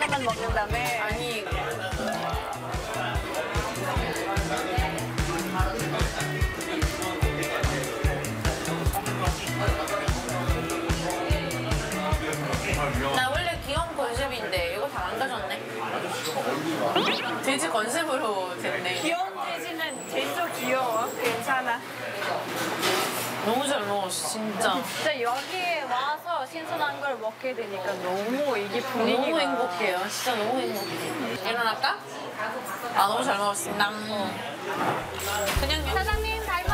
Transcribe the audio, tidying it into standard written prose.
하나만 먹는다며. 아니. 나 원래 귀여운 컨셉인데 이거 다 망가졌네. 돼지 컨셉으로 됐네. 귀여운 돼지는 돼지도 귀여워. 괜찮아. 너무 잘 먹었어 진짜. 진짜 여기에 와서 신선한 걸 먹게 되니까 너무 이게 분위기가. 너무 행복해요. 진짜 너무 행복해. 일어날까? 아 너무 잘 먹었습니다. 그냥 사장님